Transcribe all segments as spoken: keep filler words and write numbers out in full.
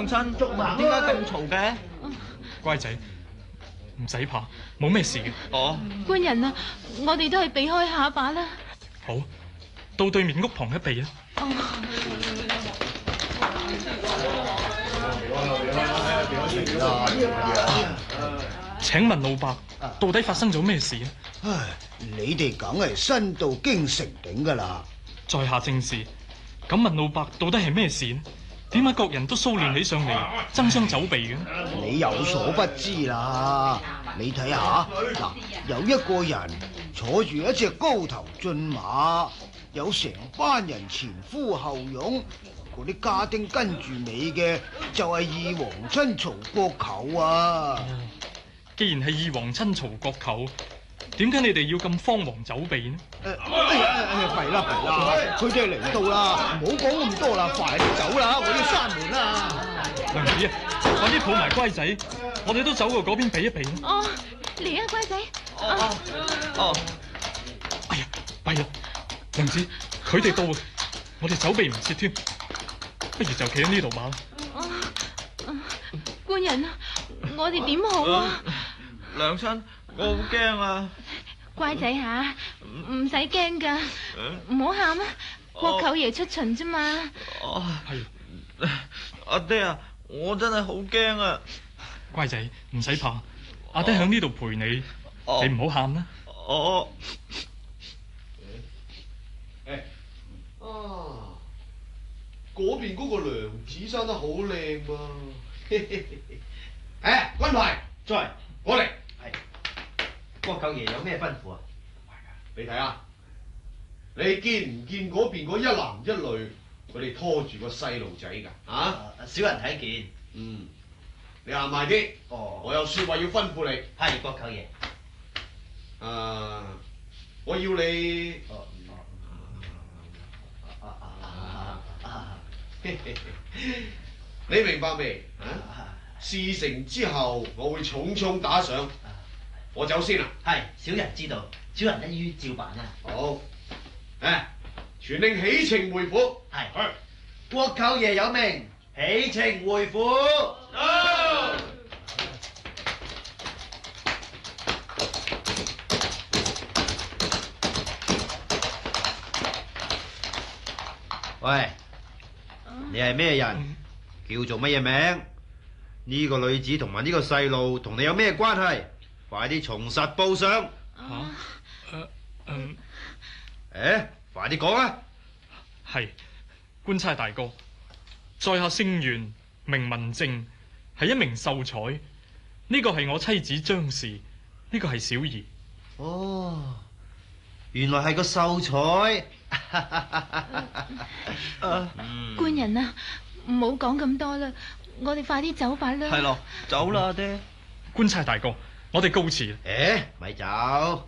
娘親，點解咁嘈嘅？ 乖仔，唔使怕，冇咩事嘅。 哦， 官人啊，我哋都係避開下把啦。 好，到對面屋旁一避啦。請問老伯，到底發生咗咩事啊？ 唉，你哋梗係身到京城頂噶啦。 在下正是。咁問老伯，到底係咩事呢？點解各人都騷亂起上嚟，爭相走避嘅？ 你有所不知啦，你睇下嗱，有一個人坐住一隻高頭駿馬，有成班人前呼後擁，嗰啲家丁跟住你嘅就係二皇親曹國舅啊！ 既然係二皇親曹國舅，點解你哋要咁慌忙走避呢？ 誒，哎呀，弊啦弊啦，佢哋嚟到啦，唔好講咁多啦，快啲走啦，我要閂門啦！ 娘子啊，快啲抱埋乖仔，我哋都走過嗰邊避一避啦。 哦，嚟啊，乖仔！ 哦，哦， 哎呀，弊啦，娘子，佢哋到啊，我哋走避唔切添，不如就企喺呢度馬啦。 官人啊，我哋點好啊？ 娘親，我好驚啊！ 乖仔吓，唔使驚噶，唔好喊啊！國舅爺出巡啫嘛。 哦， 係。 阿爹啊，我真係好驚啊！ 乖仔，唔使怕，阿爹喺呢度陪你，你唔好喊啦。 哦。 誒，啊，嗰邊嗰個娘子生得好靚噃。誒，軍牌在，我嚟。 係，國舅爺有咩吩咐啊？ 你睇下，你見唔見嗰邊嗰一男一女，佢哋拖住個細路仔㗎？啊， 小人睇見。 嗯，你行埋啲。 哦， 我有説話要吩咐你。 係國舅爺。 啊，我要你。 哦哦啊啊！ 你明白未？啊？事成之後，我會重重打賞。我走先啦。 係，小人知道，小人一於照辦啦。 好。誒，傳令起程回府。 係。國舅爺有命，起程回府。 到。 喂，你係咩人？叫做乜嘢名？呢個女子同埋呢個細路同你有咩關係？快啲從實報上。 吓？誒，嗯， 誒，快啲講啊！ 係，官差大哥，在下姓袁，名文正，係一名秀才。呢個係我妻子張氏，呢個係小兒。 哦，原來係個秀才。 官人啊，唔好講咁多啦，我哋快啲走吧啦。 係咯，走啦，阿爹。 官差大哥，我哋告辭啦。 誒，咪走。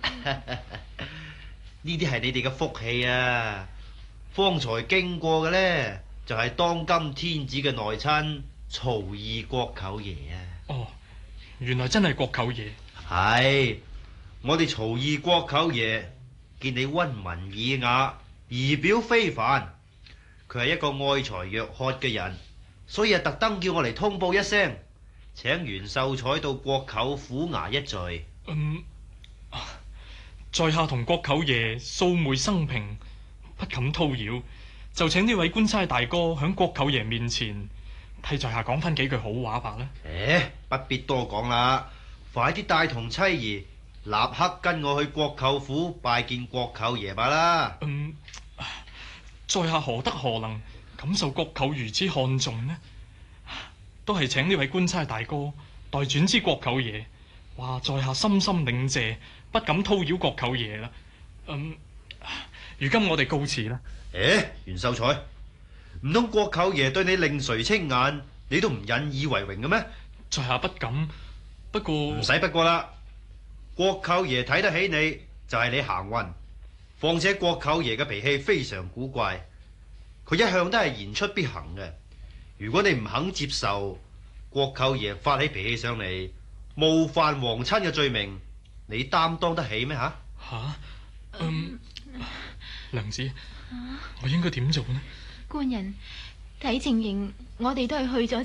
呢啲係你哋嘅福氣啊！方才經過嘅咧，就係當今天子嘅內親曹二國舅爺啊！ 哦，原來真係國舅爺。 係，我哋曹二國舅爺見你溫文爾雅，儀表非凡，佢係一個愛才若渴嘅人，所以啊特登叫我嚟通報一聲，請袁秀才到國舅府衙一聚。 嗯。在下同國舅爺素昧生平，不敢叨擾，就請呢位官差大哥響國舅爺面前替在下講翻幾句好話吧啦。 誒，不必多講啦，快啲帶同妻兒立刻跟我去國舅府拜見國舅爺吧啦。 嗯，在下何德何能感受國舅如此看重呢？都係請呢位官差大哥代轉知國舅爺，話在下深深領謝，不敢叨擾國舅爺啦。嗯，如今我哋告辭啦。 誒，袁秀才，唔通國舅爺對你另垂青眼，你都唔引以為榮嘅咩？ 在下不敢，不過唔使不過啦。國舅爺睇得起你，就係你行運。況且國舅爺嘅脾氣非常古怪，佢一向都係言出必行嘅。如果你唔肯接受，國舅爺發起脾氣上嚟，冒犯皇親嘅罪名，你擔當得起咩？吓吓，嗯，娘子，我應該點做呢？ 官人，睇情形，我哋都係去咗